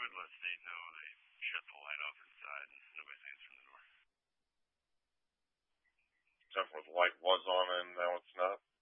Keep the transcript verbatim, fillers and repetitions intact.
would let State know they shut the light off inside and nobody's answering the door. Except for the light was on and now it's not?